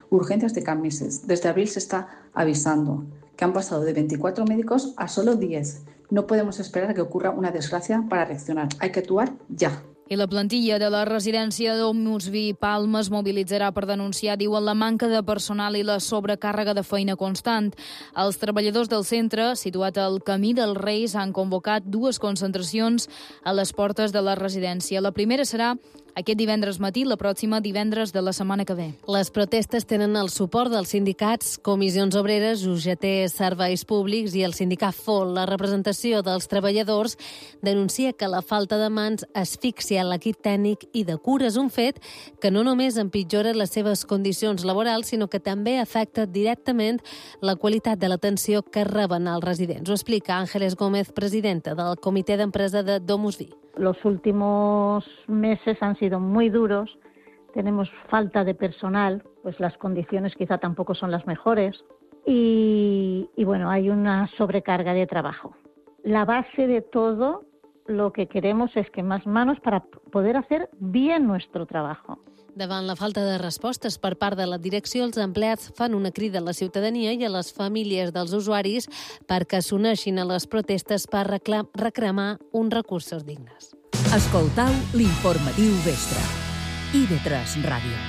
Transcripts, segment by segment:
urgencias de Cambises. Desde abril se está avisando que han pasado de 24 médicos a solo 10. No podemos esperar a que ocurra una desgracia para reaccionar. Hay que actuar ya. I la plantilla de la residència Domusvi Palma es mobilitzarà per denunciar, diuen, la manca de personal i la sobrecàrrega de feina constant. Els treballadors del centre, situat al Camí dels Reis, han convocat 2 concentracions a les portes de la residència. La primera serà aquest divendres matí, la pròxima divendres de la setmana que ve. Les protestes tenen el suport dels sindicats, Comissions Obreres, UGT Serveis Públics i el sindicat FOL. La representació dels treballadors denuncia que la falta de mans asfixia l'equip tècnic i de cures, un fet que no només empitjora les seves condicions laborals, sinó que també afecta directament la qualitat de l'atenció que reben els residents. Ho explica Ángeles Gómez, presidenta del Comitè d'Empresa de Domusvi. Los últimos meses han sido muy duros, tenemos falta de personal, pues las condiciones quizá tampoco son las mejores y bueno, hay una sobrecarga de trabajo. La base de todo lo que queremos es que más manos para poder hacer bien nuestro trabajo. Davant la falta de respostes per part de la direcció, els empleats fan una crida a la ciutadania i a les famílies dels usuaris perquè s'uneixin a les protestes per reclamar uns recursos dignes. Escoltau l'informatiu Vespre. IB3 Ràdio.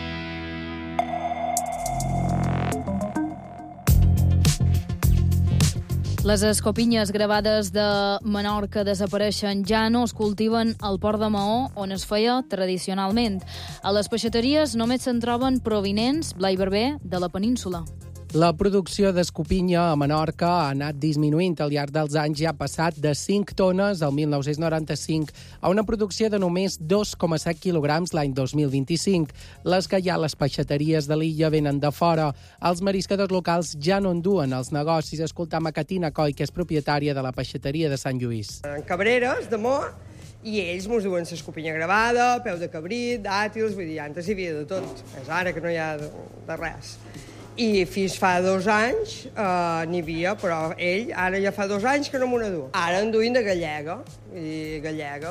Les escopinyes gravades de Menorca desapareixen, ja no es cultiven al Port de Maó, on es feia tradicionalment. A les peixateries només se'n troben provinents, Blai Barber, de la península. La producció d'escopinya a Menorca ha anat disminuint al llarg dels anys i ha passat de 5 tones al 1995 a una producció de només 2,7 quilograms l'any 2025. Les que hi ha a les peixateries de l'illa venen de fora. Els mariscadors locals ja no enduen els negocis. Escoltam a Catina Coll, que és propietària de la peixateria de Sant Lluís. En Cabreres, de Mó, i ells mos duen l'escopinya gravada, peu de cabrit, dàtils, vull dir, antes hi havia de tot. És ara que no hi ha de res. I fins fa 2 anys n'hi havia, però ell ara ja fa 2 anys que no m'ho n'adú. Ara en duim de gallega, i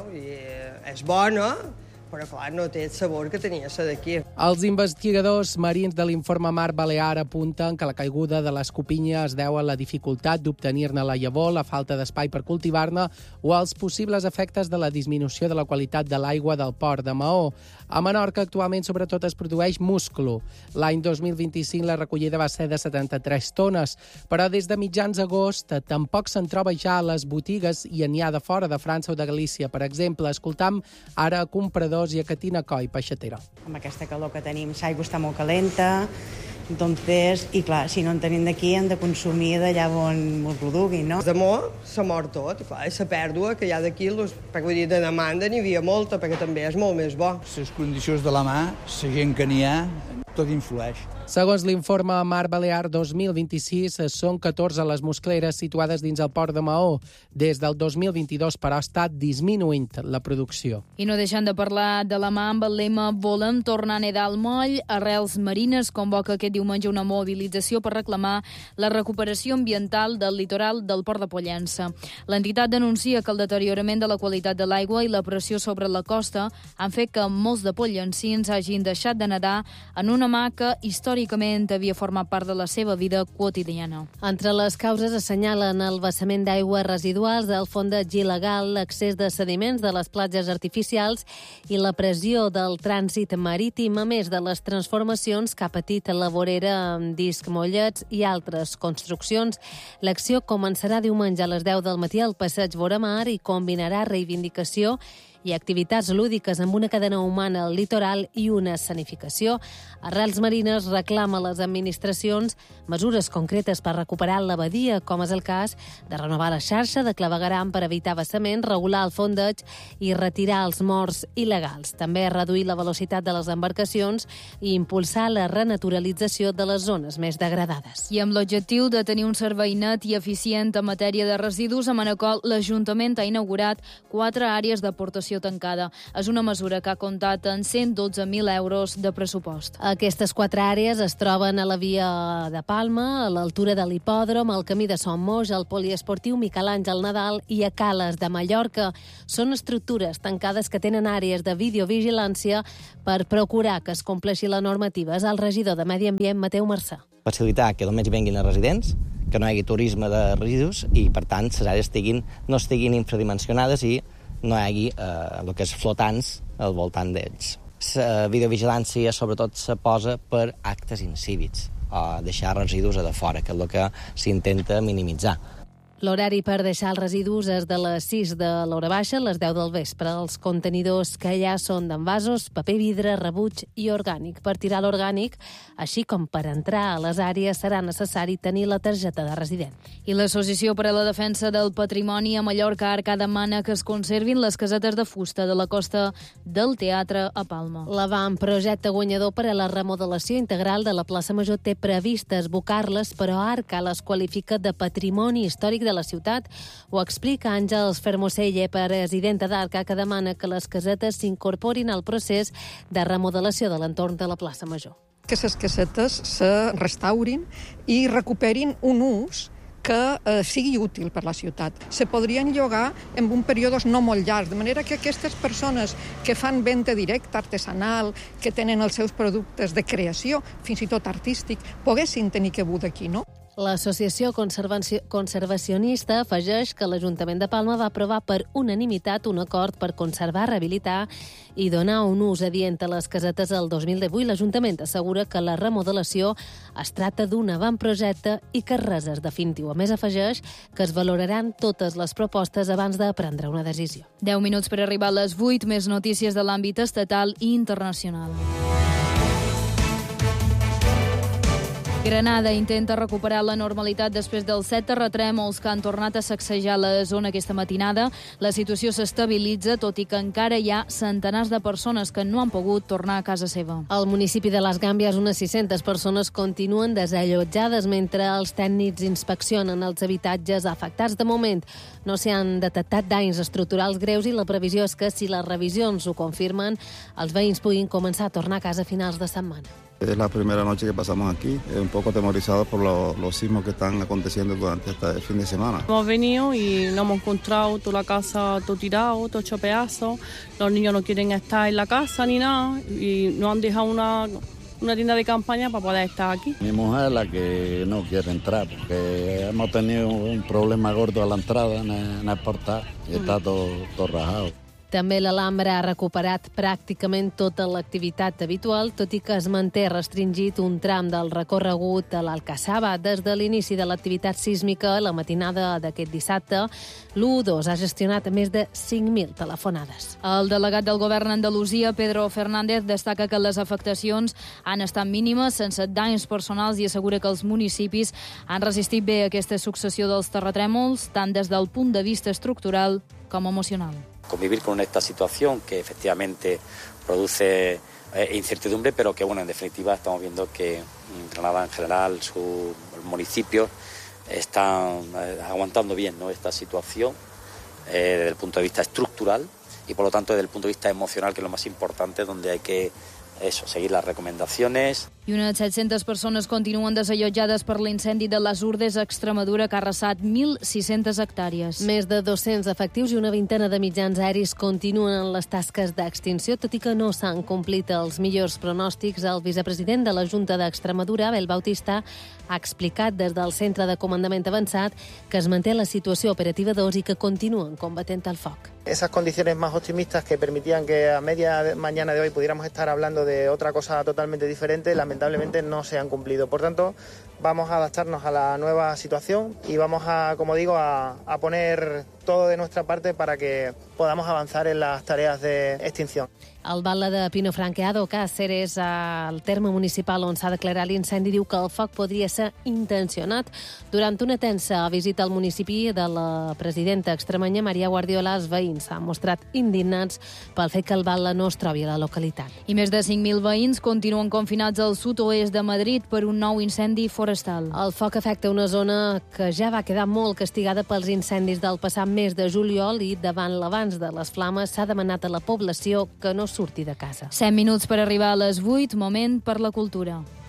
és bona, però clar, no té el sabor que tenia la d'aquí. Els investigadors marins de l'Informe Mar Balear apunten que la caiguda de l'escopinya es deu a la dificultat d'obtenir-ne la llavor, la falta d'espai per cultivar-ne o als possibles efectes de la disminució de la qualitat de l'aigua del port de Maó. A Menorca actualment sobretot es produeix musclo. L'any 2025 la recollida va ser de 73 tones, però des de mitjans d'agost tampoc se'n troba ja a les botigues i n'hi ha de fora de França o de Galícia. Per exemple, escoltam ara compradors i a Catina Coll, peixatera. Amb aquesta calor que tenim, l'aigua està molt calenta, entonces, i clar, si no en tenim d'aquí hem de consumir d'allà on ho produguin, no? De Mó s'ha mort tot, i clar, la pèrdua que hi ha d'aquí, perquè vull dir, de demanda n'hi havia molta, perquè també és molt més bo. Les condicions de la mà, la gent que n'hi ha, tot influeix. Segons l'informe Mar Balear 2026, són 14 les muscleres situades dins el port de Maó. Des del 2022, però, ha estat disminuint la producció. I no deixant de parlar de la mà amb el lema Volem tornar a nedar al moll, Arrels Marines convoca aquest diumenge una mobilització per reclamar la recuperació ambiental del litoral del port de Pollença. L'entitat denuncia que el deteriorament de la qualitat de l'aigua i la pressió sobre la costa han fet que molts de pollencins hagin deixat de nedar en una mà que històricament havia format part de la seva vida quotidiana. Entre les causes assenyalen el vessament d'aigües residuals, el fondeig il·legal, l'accés de sediments de les platges artificials i la pressió del trànsit marítim, a més de les transformacions que ha patit la vorera amb disc mollets i altres construccions. L'acció començarà diumenge a les 10 del matí al passeig Voramar i combinarà reivindicació i activitats lúdiques amb una cadena humana al litoral i una escenificació. Arrels Marines reclama a les administracions mesures concretes per recuperar l'abadia, com és el cas de renovar la xarxa de clavegueram per evitar vessament, regular el fondeig i retirar els morts il·legals. També reduir la velocitat de les embarcacions i impulsar la renaturalització de les zones més degradades. I amb l'objectiu de tenir un servei net i eficient en matèria de residus, a Manacor l'Ajuntament ha inaugurat 4 àrees d'aportació instal·lació tancada. És una mesura que ha comptat en 112.000 euros de pressupost. Aquestes 4 àrees es troben a la via de Palma, a l'altura de l'hipòdrom, al camí de Son Moix, al poliesportiu Miquel Àngel Nadal i a Cales de Mallorca. Són estructures tancades que tenen àrees de videovigilància per procurar que es compleixi la normativa. És el regidor de Medi Ambient, Mateu Marçà. Facilitar que només venguin els residents, que no hi hagi turisme de residus i, per tant, les àrees no estiguin infradimensionades i no hi hagi el que és flotants al voltant d'ells. La videovigilància, sobretot, se posa per actes incívics, o deixar residus a de fora, que és el que s'intenta minimitzar. L'horari per deixar els residus és de les 6 de l'hora baixa a les 10 del vespre. Els contenidors que hi ha són d'envasos, paper vidre, rebuig i orgànic. Per tirar l'orgànic, així com per entrar a les àrees, serà necessari tenir la targeta de resident. I l'Associació per a la Defensa del Patrimoni a Mallorca Arca demana que es conservin les casetes de fusta de la costa del teatre a Palma. L'avantprojecte guanyador per a la remodelació integral de la plaça Major té previst esbocar-les, però Arca les qualifica de patrimoni històric de la ciutat. Ho explica Àngels Fermoselle, presidenta d'Arca, que demana que les casetes s'incorporin al procés de remodelació de l'entorn de la plaça Major. Que les casetes se restaurin i recuperin un ús que sigui útil per la ciutat. Se podrien llogar en un període no molt llarg, de manera que aquestes persones que fan venda directa, artesanal, que tenen els seus productes de creació, fins i tot artístic, poguessin tenir cabuda aquí, no? L'associació conservacionista afegeix que l'Ajuntament de Palma va aprovar per unanimitat un acord per conservar, rehabilitar i donar un ús adient a les casetes el 2018. L'Ajuntament assegura que la remodelació es tracta d'un avantprojecte i que res és definitiu. A més, afegeix que es valoraran totes les propostes abans de prendre una decisió. 10 minuts per arribar a les 8, més notícies de l'àmbit estatal i internacional. Granada intenta recuperar la normalitat després dels 7 terratrèmols que han tornat a sacsejar la zona aquesta matinada. La situació s'estabilitza, tot i que encara hi ha centenars de persones que no han pogut tornar a casa seva. Al municipi de les Gàmbies, unes 600 persones continuen desallotjades mentre els tècnics inspeccionen els habitatges afectats. De moment, no s'hi han detectat danys estructurals greus i la previsió és que, si les revisions ho confirmen, els veïns puguin començar a tornar a casa a finals de setmana. Es la primera noche que pasamos aquí, un poco atemorizados por los sismos que están aconteciendo durante este fin de semana. Hemos venido y nos hemos encontrado toda la casa todo tirado, todo hecho pedazos. Los niños no quieren estar en la casa ni nada y nos han dejado una tienda de campaña para poder estar aquí. Mi mujer es la que no quiere entrar porque hemos tenido un problema gordo a la entrada en el portal y está todo rajado. També l'Alhambra ha recuperat pràcticament tota l'activitat habitual, tot i que es manté restringit un tram del recorregut a l'Alcaçaba. Des de l'inici de l'activitat sísmica, la matinada d'aquest dissabte, l'U2 ha gestionat més de 5.000 telefonades. El delegat del govern a Andalusia, Pedro Fernández, destaca que les afectacions han estat mínimes, sense danys personals, i assegura que els municipis han resistit bé aquesta successió dels terratrèmols, tant des del punt de vista estructural com emocional. Convivir con esta situación que efectivamente produce incertidumbre, pero que, bueno, en definitiva estamos viendo que Granada en general, sus municipios están aguantando bien, ¿no?, esta situación desde el punto de vista estructural y, por lo tanto, desde el punto de vista emocional, que es lo más importante, donde hay que seguir las recomendaciones. I unes 700 persones continuen desallotjades per l'incendi de les Urdes a Extremadura, que ha arrasat 1.600 hectàrees. Més de 200 efectius i una vintena de mitjans aeris continuen en les tasques d'extinció, tot i que no s'han complit els millors pronòstics. El vicepresident de la Junta d'Extremadura, Abel Bautista, ha explicat des del Centre de Comandament Avançat que es manté la situació operativa 2 i que continuen combatent el foc. Esas condiciones más optimistas que permitían que a media mañana de hoy pudiéramos estar hablando de otra cosa totalmente diferente, lamentablemente no se han cumplido. Por tanto, vamos a adaptarnos a la nueva situación y vamos a, como digo, a poner todo de nuestra parte para que podamos avanzar en las tareas de extinción. El batlle de Pino Franqueado, Càceres, al terme municipal on s'ha declarat l'incendi, diu que el foc podria ser intencionat. Durant una tensa visita al municipi de la presidenta extremenya, Maria Guardiola, els veïns s'han mostrat indignats pel fet que el batlle no es trobi a la localitat. I més de 5.000 veïns continuen confinats al sud-oest de Madrid per un nou incendi forestal. El foc afecta una zona que ja va quedar molt castigada pels incendis del passat mes mes de juliol i davant l'avanç de les flames s'ha demanat a la població que no surti de casa. 7 minuts per arribar a les 8, moment per la cultura.